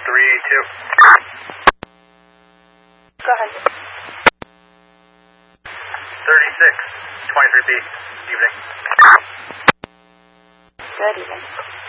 382. Go ahead. 36, 23B. Evening. Good evening.